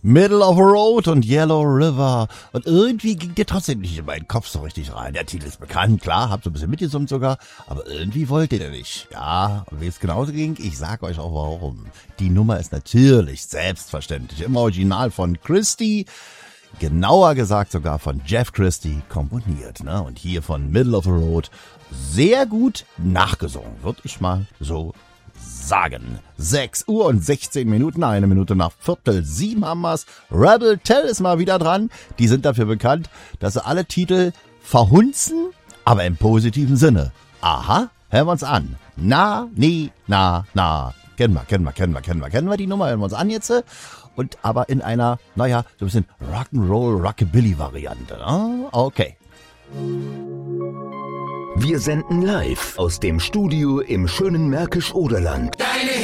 Middle of the Road und Yellow River. Und irgendwie ging der trotzdem nicht in meinen Kopf so richtig rein. Der Titel ist bekannt, klar, hab so ein bisschen mitgesummt sogar, aber irgendwie wollte der nicht. Ja, und wie es genauso ging, ich sag euch auch warum. Die Nummer ist natürlich selbstverständlich im Original von Christie, genauer gesagt sogar von Jeff Christie komponiert, ne? Und hier von Middle of the Road sehr gut nachgesungen, würde ich mal so sagen. 6 Uhr und 16 Minuten, 1 Minute nach 6:45 haben wir's. Rebel Tell ist mal wieder dran. Die sind dafür bekannt, dass sie alle Titel verhunzen, aber im positiven Sinne. Aha, hören wir uns an. Na, nie, na, na. Kennen wir die Nummer, hören wir uns an jetzt. Und aber in einer, naja, so ein bisschen Rock'n'Roll, Rockabilly-Variante. Okay. Wir senden live aus dem Studio im schönen Märkisch-Oderland. Deine